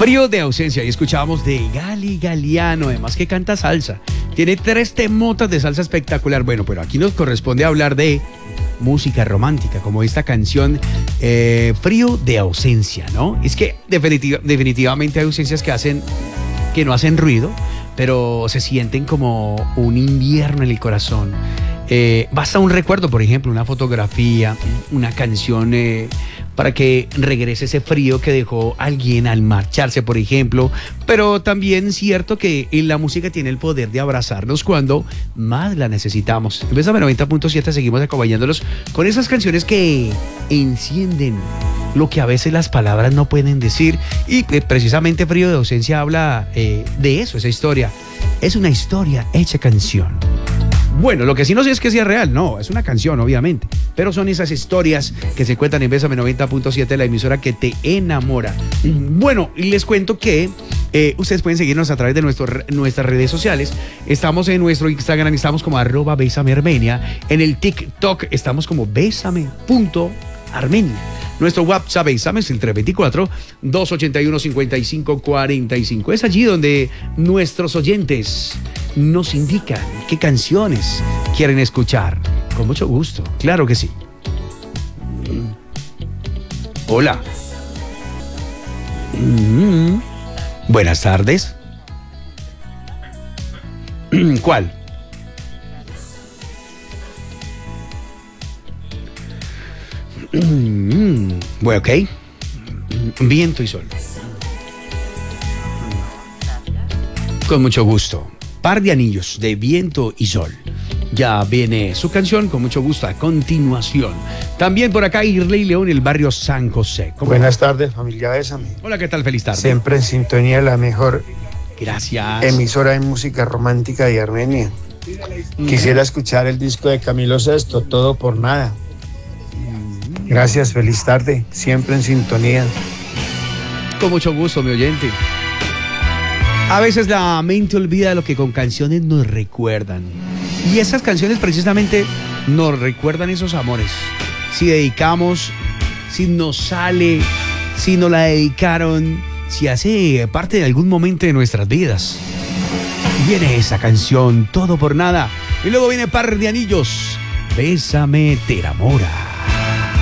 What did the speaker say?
Frío de ausencia, y escuchábamos de Gali Galiano, además que canta salsa. Tiene 3 temotas de salsa espectacular. Bueno, pero aquí nos corresponde hablar de música romántica, como esta canción Frío de ausencia, ¿no? Es que definitivamente hay ausencias que no hacen ruido, pero se sienten como un invierno en el corazón. Basta un recuerdo, por ejemplo, una fotografía, una canción para que regrese ese frío que dejó alguien al marcharse, por ejemplo. Pero también es cierto que la música tiene el poder de abrazarnos cuando más la necesitamos. En Bésame 90.7 seguimos acompañándolos con esas canciones que encienden lo que a veces las palabras no pueden decir. Y precisamente Frío de ausencia habla de eso, esa historia. Es una historia hecha canción. Bueno, lo que sí no sé es que sea real, no, es una canción, obviamente. Pero son esas historias que se cuentan en Bésame 90.7, la emisora que te enamora. Bueno, les cuento que ustedes pueden seguirnos a través de nuestras redes sociales. Estamos en nuestro Instagram, estamos como @BésameArmenia. En el TikTok estamos como Bésame.Armenia. Nuestro WhatsApp Bésame es el 324-281-5545. Es allí donde nuestros oyentes nos indican qué canciones quieren escuchar. Con mucho gusto, claro que sí. Hola. Buenas tardes. ¿Cuál? Bueno, ok. Viento y sol. Con mucho gusto. Par de anillos de Viento y Sol. Ya viene su canción, con mucho gusto, a continuación. También por acá Irley León, el barrio San José. Buenas tardes, familia Bésame. Hola, ¿qué tal? Feliz tarde. Siempre en sintonía, la mejor emisora de música romántica de Armenia. Quisiera escuchar el disco de Camilo Sesto, Todo por Nada. Gracias, feliz tarde, siempre en sintonía. Con mucho gusto, mi oyente. A veces la mente olvida lo que con canciones nos recuerdan. Y esas canciones precisamente nos recuerdan esos amores. Si dedicamos, si nos sale, si nos la dedicaron, si hace parte de algún momento de nuestras vidas. Viene esa canción, Todo por Nada. Y luego viene Par de Anillos. Bésame, te enamora.